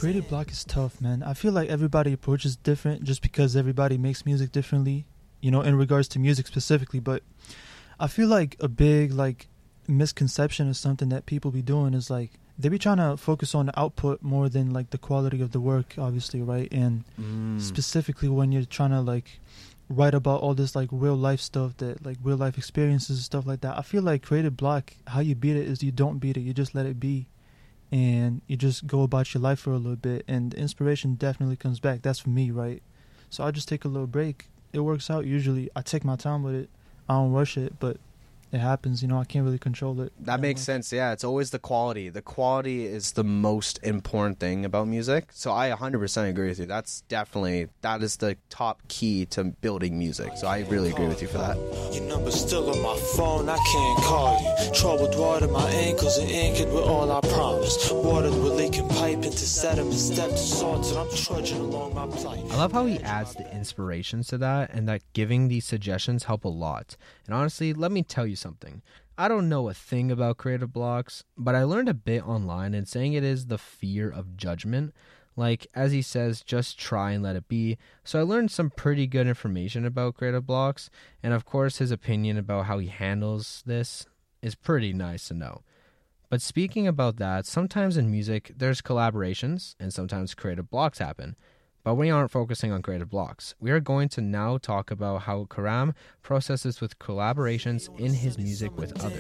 Creative block is tough, man. I feel like everybody approaches different just because everybody makes music differently, in regards to music specifically. But I feel like a big, misconception or something that people be doing is, they be trying to focus on the output more than, the quality of the work, obviously, right? And specifically when you're trying to, write about all this, real life stuff, that, real life experiences and stuff like that. I feel like creative block, how you beat it is you don't beat it. You just let it be. And you just go about your life for a little bit, and the inspiration definitely comes back. That's for me, right? So I just take a little break. It works out usually. I take my time with it. I don't rush it, but it happens. I can't really control it. That makes sense. Yeah, it's always the quality. The quality is the most important thing about music. So I 100% agree with you. That is the top key to building music. So I really agree with you for that. Your number's still on my phone, I can't call you. Troubled water, my ankles are anchored with all I promised. Watered with leaking pipe into sediment, stepped to swords, and I'm trudging along my plight. I love how he adds the inspirations to that, and that giving these suggestions help a lot. And honestly, let me tell you something. I don't know a thing about creative blocks, but I learned a bit online, and saying it is the fear of judgment. As he says, just try and let it be. So I learned some pretty good information about creative blocks, and of course his opinion about how he handles this is pretty nice to know. But speaking about that, sometimes in music there's collaborations and sometimes creative blocks happen. But we aren't focusing on creative blocks. We are going to now talk about how Karam processes with collaborations in his music with others.